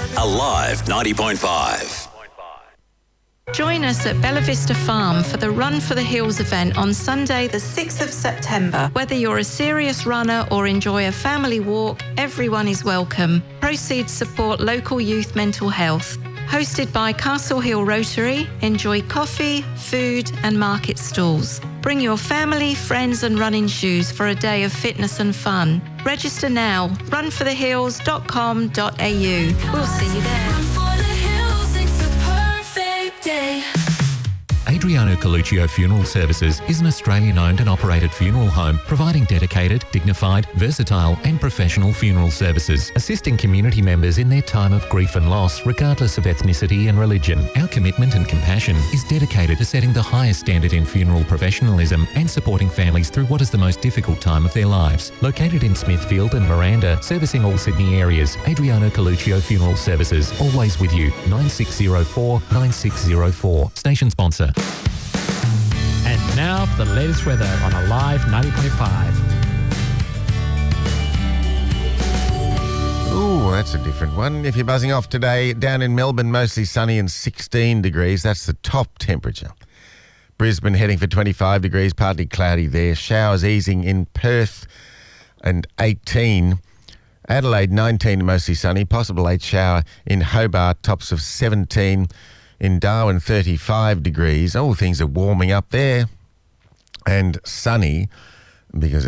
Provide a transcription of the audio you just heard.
Alive 90.5. Join us at Bella Vista Farm for the Run for the Hills event on Sunday the 6th of September. Whether you're a serious runner or enjoy a family walk, everyone is welcome. Proceeds support local youth mental health. Hosted by Castle Hill Rotary, enjoy coffee, food and market stalls. Bring your family, friends and running shoes for a day of fitness and fun. Register now, runforthehills.com.au. We'll see you there. Adriano Coluccio Funeral Services is an Australian-owned and operated funeral home providing dedicated, dignified, versatile and professional funeral services, assisting community members in their time of grief and loss regardless of ethnicity and religion. Our commitment and compassion is dedicated to setting the highest standard in funeral professionalism and supporting families through what is the most difficult time of their lives. Located in Smithfield and Miranda, servicing all Sydney areas, Adriano Coluccio Funeral Services, always with you. 9604 9604. Station sponsor. And now for the latest weather on Alive 90.5. Ooh, that's a different one. If you're buzzing off today, down in Melbourne, mostly sunny and 16 degrees. That's the top temperature. Brisbane heading for 25 degrees, partly cloudy there. Showers easing in Perth and 18. Adelaide, 19 and mostly sunny. Possible late shower in Hobart, tops of 17. In Darwin, 35 degrees. All things are warming up there. And sunny because